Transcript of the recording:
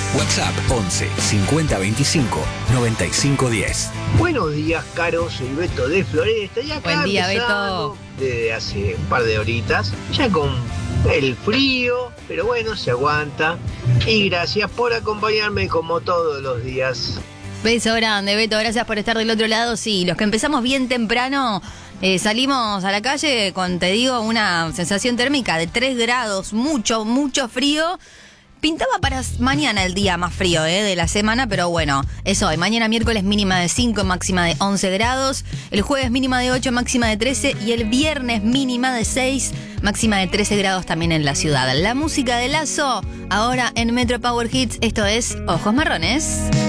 WhatsApp 11 50 25 95 10. Buenos días, Caro, soy Beto de Floresta. Y acá Buen día, empezando desde hace un par de horitas, ya con el frío, pero bueno, se aguanta. Y gracias por acompañarme como todos los días. Beso grande, Beto, gracias por estar del otro lado. Sí, los que empezamos bien temprano, salimos a la calle con, te digo, una sensación térmica de 3 grados, mucho frío. Pintaba para mañana el día más frío de la semana, pero bueno, es hoy. Mañana miércoles mínima de 5, máxima de 11 grados. El jueves mínima de 8, máxima de 13. Y el viernes mínima de 6, máxima de 13 grados también en la ciudad. La música de Lazo, ahora en Metro Power Hits. Esto es Ojos Marrones.